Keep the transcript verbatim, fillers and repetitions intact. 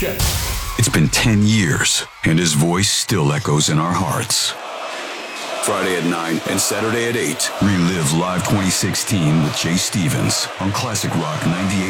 check. It's been ten years, and his voice still echoes in our hearts. Friday at nine and Saturday at eight. Relive Live twenty sixteen with Jay Stevens on Classic Rock ninety-eight.